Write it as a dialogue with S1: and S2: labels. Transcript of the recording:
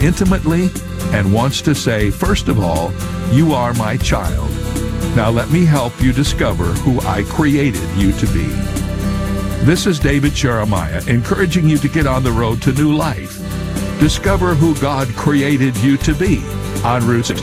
S1: intimately and wants to say, first of all, you are my child. Now let me help you discover who I created you to be. This is David Jeremiah, encouraging you to get on the road to new life. Discover who God created you to be on Route 6.